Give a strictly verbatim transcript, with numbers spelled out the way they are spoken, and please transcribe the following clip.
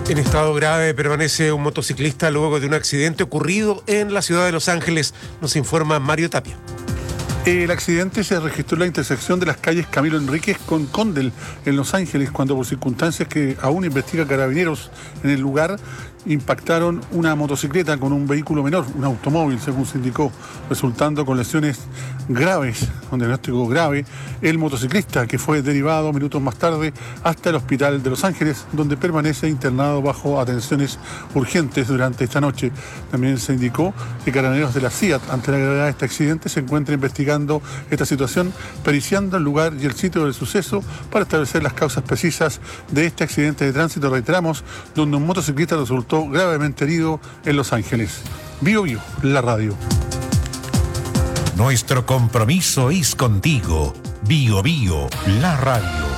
En estado grave permanece un motociclista luego de un accidente ocurrido en la ciudad de Los Ángeles, nos informa Mario Tapia. El accidente se registró en la intersección de las calles Camilo Enríquez con Condel en Los Ángeles, cuando por circunstancias que aún investiga Carabineros en el lugar, impactaron una motocicleta con un vehículo menor, un automóvil, según se indicó, resultando con lesiones graves, con diagnóstico grave, el motociclista, que fue derivado minutos más tarde hasta el hospital de Los Ángeles, donde permanece internado bajo atenciones urgentes durante esta noche. También se indicó que Carabineros de la C I A T, ante la gravedad de este accidente, se encuentra investigando esta situación, periciando el lugar y el sitio del suceso para establecer las causas precisas de este accidente de tránsito, reiteramos, donde un motociclista resultó gravemente herido en Los Ángeles. Bio Bio, la radio. Nuestro compromiso es contigo. Bio Bio, la radio.